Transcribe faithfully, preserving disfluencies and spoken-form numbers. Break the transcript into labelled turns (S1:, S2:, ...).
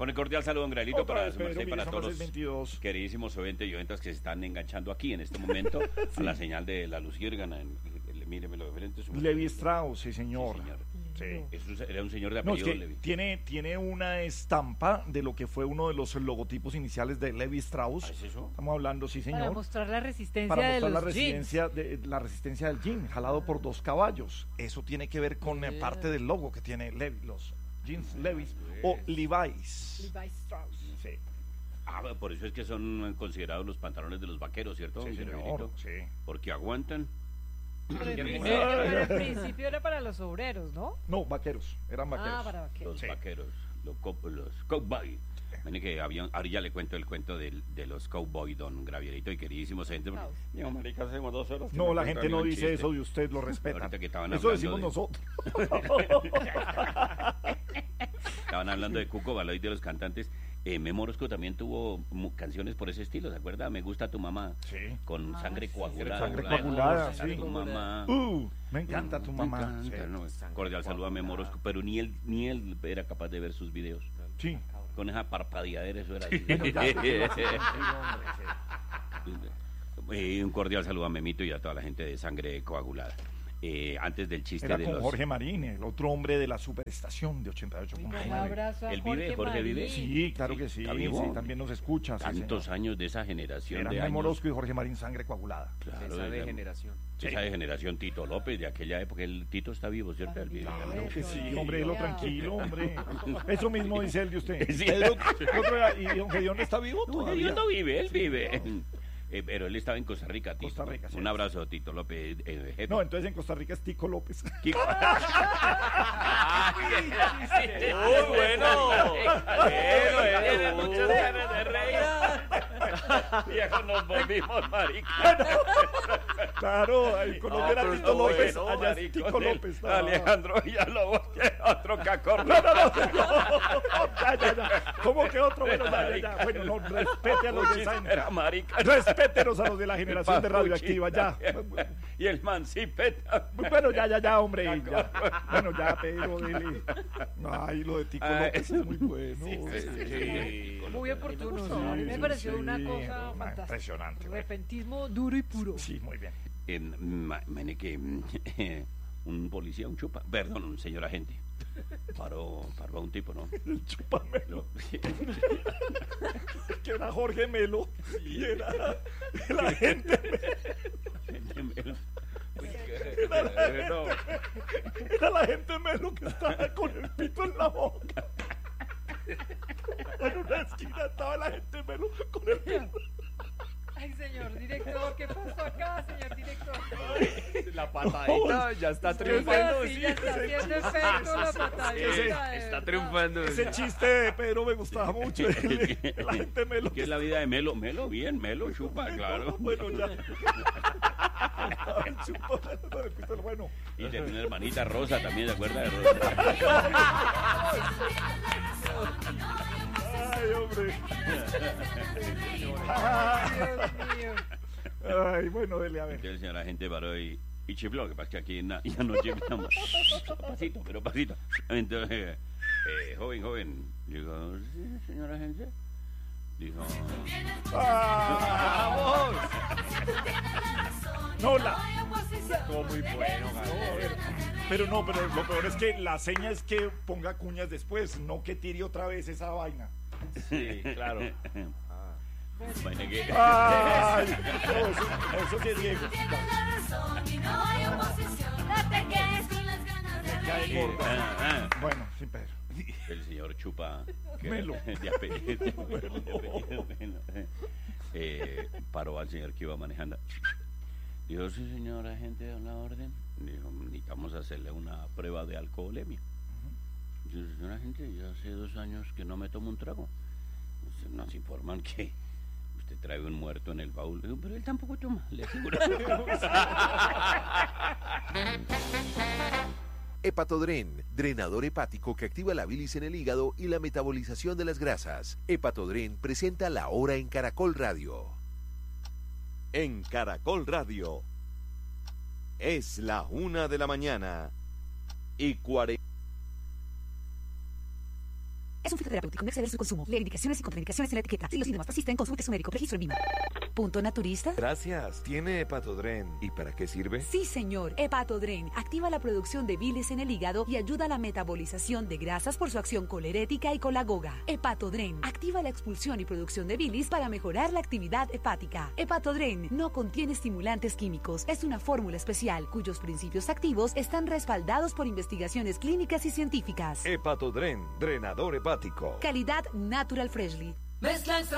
S1: Un cordial saludo, don Graelito,
S2: Otra
S1: para
S2: vez,
S1: su merced y
S2: Pedro,
S1: para
S2: mire, son
S1: todos
S2: las
S1: los
S2: seis veintidós.
S1: queridísimos oyentes y oyentas que se están enganchando aquí en este momento a la señal de la luciérgana. En, en, míreme lo diferente. Su
S2: Levi Strauss, sí, señor.
S1: Sí, señor.
S2: Sí.
S1: Eso era un señor de
S2: No, es
S1: apellido
S2: que
S1: Levi.
S2: tiene, tiene una estampa de lo que fue uno de los logotipos iniciales de Levi Strauss.
S1: ¿Ah, es eso?
S2: Estamos hablando, sí, señor.
S3: Para mostrar la resistencia
S2: Para
S3: de
S2: mostrar
S3: los
S2: la resistencia, de, la resistencia del jean, jalado por dos caballos. Eso tiene que ver con eh, parte del logo que tiene Levi, los jeans Levi's o Levi's.
S3: Levi Strauss.
S2: Sí,
S1: Ah, por eso es que son considerados los pantalones de los vaqueros, ¿cierto?
S2: sí,
S1: don
S2: señor.
S1: Graelito?
S2: Sí.
S1: Porque aguantan.
S3: Pero en,
S1: Qué
S3: principio,
S1: rico.
S3: pero en principio era para los obreros, ¿no?
S2: No, vaqueros, eran vaqueros.
S3: Ah, para vaqueros.
S1: Los
S2: Sí.
S1: vaqueros, los, co- los cowboy. Miren que había, ahora ya le cuento el cuento del- de, los cowboy, don Gravierito y queridísimos gente.
S3: Caos.
S1: Digo, marica, hacemos dos horas. que
S2: No,
S1: me
S2: la
S1: cuentan
S2: gente
S1: ni
S2: no
S1: un
S2: dice
S1: chiste.
S2: eso de usted, lo respeta.
S1: Ahorita que estaban
S2: Eso
S1: hablando
S2: decimos
S1: de-
S2: nosotros.
S1: Estaban hablando de Cuco Baloy, de los cantantes. Eh, Memo Orozco también tuvo mu- canciones por ese estilo, ¿se acuerda? Me gusta tu mamá.
S2: Sí.
S1: Con
S3: Ah,
S1: sangre
S3: sí.
S1: coagulada.
S2: Sangre
S1: Hola,
S2: coagulada,
S1: me gusta
S2: sí.
S1: Tu mamá.
S2: Uh, me encanta tu
S1: Me
S2: mamá.
S1: encanta,
S2: Sí.
S1: no, cordial saludo a Memo Orozco, pero ni él, ni él era capaz de ver sus videos.
S2: Sí.
S1: Con esa parpadeadera, eso era.
S2: Bueno, ya, sí, hombre, sí.
S1: Eh, un cordial saludo a Memito y a toda la gente de Sangre Coagulada. Eh, antes del chiste
S2: Era
S1: de
S2: con
S1: los...
S2: Jorge Marín, el otro hombre de la superestación de ochenta y ocho punto
S3: Un
S2: nueve.
S3: abrazo a
S1: ¿Él vive?
S3: Jorge
S1: ¿Jorge vive?
S3: Marín.
S2: Sí, claro que sí.
S1: ¿Está vivo?
S2: Sí, también nos escucha. sí,
S1: Tantos
S2: señor.
S1: años de esa generación
S2: Eran
S1: de
S2: Memo
S1: años.
S2: Orozco y Jorge Marín, sangre coagulada.
S1: Claro,
S4: Esa
S1: esa-
S4: degeneración.
S1: Esa degeneración Tito López de aquella época. El Tito está vivo, ¿cierto? El video.
S2: Claro que sí,
S3: Eso,
S2: hombre, lo
S3: ya.
S2: tranquilo, hombre. Eso mismo dice él de usted.
S1: Sí.
S2: Pedro, otro era- ¿y don Gedeón está vivo
S1: No,
S2: todavía?
S1: él no vive, él vive. Eh, pero él estaba en Costa Rica, Tito.
S2: Costa Rica, sí.
S1: Un abrazo, Tito López. eh, jefe.
S2: No, entonces en Costa Rica es Tico López.
S1: Kiko.
S4: ¡Muy bueno!
S1: Tiene muchas ganas de reír. Viejo, nos volvimos marica.
S2: Claro, ahí en Colombia era
S4: pero
S2: Tito
S4: está
S2: López,
S4: bueno,
S2: allá es
S1: marico,
S2: Tico
S1: del
S2: López. no.
S1: Alejandro Villalobos, que otro cacorro.
S2: No, no, no, ya, ya, ya. ¿Cómo que otro? Bueno, ya, ya, ya. Bueno, no, respete a los de esa...
S1: Era marica.
S2: Respétenos a los de la generación de radioactiva, ya.
S1: Y el mancipeta.
S2: Bueno, ya, ya, ya, hombre. Ya. Bueno, ya, Pedro, dile. Ay, lo de Tico
S1: Ay,
S2: López es muy bueno.
S1: Sí.
S3: Muy oportuno,
S2: Sí,
S3: sí. A mí me
S2: sí,
S3: pareció
S2: sí,
S3: una cosa
S2: no,
S3: fantástica.
S2: impresionante, güey.
S3: Repentismo duro y puro.
S2: Sí, muy bien.
S1: En, ma- mane que un policía, un chupa, perdón, un señor agente, paró, paró a un tipo, ¿no?
S2: El chupamelo,
S1: Lo-
S2: que era Jorge Melo, y era la gente,
S1: No,
S2: era la gente Melo que estaba con el pito en la boca. En una esquina estaba la gente Melo con el pito.
S3: Ay, señor director, ¿qué pasó acá, señor director?
S4: La patadita ya está
S3: Oiga,
S4: triunfando.
S3: sí,
S4: Sí,
S3: ya está haciendo efecto la patadita.
S2: Sí,
S3: de
S4: está
S3: verdad.
S4: triunfando.
S2: Ese chiste de Pedro me gustaba mucho. el- La gente Melo.
S1: ¿Qué es la vida de Melo? Melo, bien, Melo, chupa, claro.
S2: Bueno, ya. El chupamelo con el pito, bueno.
S1: Y tenía una hermanita Rosa también, ¿se acuerda de Rosa?
S2: Ay, hombre.
S3: Dios mío.
S2: Ay, bueno, dele a ver.
S1: Entonces el señor agente paró y, y chifló, que pasa que aquí na- ya no chiflamos. Pasito, pero pasito. Entonces, eh, joven, joven, digo, sí, señor agente. Dijo,
S2: ¡Ah! No, la.
S4: Estuvo muy bueno,
S2: No, a ver. Pero no, pero lo peor es que la seña es que ponga cuñas después, no que tire otra vez esa vaina.
S4: Sí, claro.
S1: vaina que...
S2: ¡Ay! No, eso, eso sí es Diego. Cae gordo.
S1: Ah, ah.
S2: Bueno, sí, Pedro.
S1: El señor Chupa que-
S2: Melo.
S1: de apellido, de apellido Melo, eh, paró al señor que iba manejando. Dijo, sí, señor agente, a la orden. Dijo, necesitamos hacerle una prueba de alcoholemia. Dijo, señor agente, yo hace dos años que no me tomo un trago. Dice, nos informan que usted trae un muerto en el baúl. Digo, pero él tampoco toma, le aseguro.
S5: Hepatodren, drenador hepático que activa la bilis en el hígado y la metabolización de las grasas. Hepatodren presenta La Hora en Caracol Radio.
S6: En Caracol Radio. Es la una de la mañana y cuarenta.
S7: Es un fitoterapéutico, no exceder su consumo. Lee indicaciones y contraindicaciones en la etiqueta. Si los síntomas persisten, consulte a su médico. Registro en Vima. ¿Punto naturista?
S5: Gracias. ¿Tiene Hepatodren? ¿Y para qué sirve?
S7: Sí, señor. Hepatodren activa la producción de bilis en el hígado y ayuda a la metabolización de grasas por su acción colerética y colagoga. Hepatodren activa la expulsión y producción de bilis para mejorar la actividad hepática. Hepatodren no contiene estimulantes químicos. Es una fórmula especial cuyos principios activos están respaldados por investigaciones clínicas y científicas.
S5: Hepatodren, drenador hepático.
S7: Calidad Natural Freshly.
S8: Mezcla extra